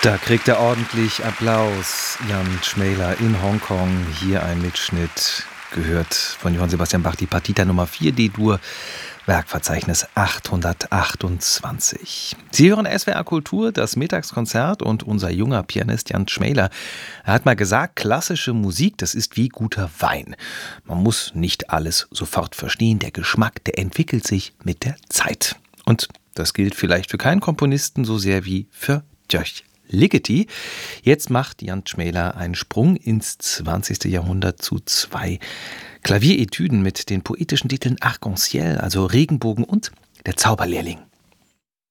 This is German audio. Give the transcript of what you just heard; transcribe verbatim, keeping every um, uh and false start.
Da kriegt er ordentlich Applaus. Jan Schmäler in Hongkong. Hier ein Mitschnitt, gehört von Johann Sebastian Bach, die Partita Nummer vier D-Dur, Werkverzeichnis achthundertachtundzwanzig. Sie hören S W R Kultur, das Mittagskonzert, und unser junger Pianist Jan Schmäler, er hat mal gesagt, klassische Musik, das ist wie guter Wein. Man muss nicht alles sofort verstehen, der Geschmack, der entwickelt sich mit der Zeit. Und das gilt vielleicht für keinen Komponisten so sehr wie für György Ligeti. Jetzt macht Jan Schmäler einen Sprung ins zwanzigste Jahrhundert zu zwei Klavieretüden mit den poetischen Titeln Arc-en-Ciel, also Regenbogen, und Der Zauberlehrling.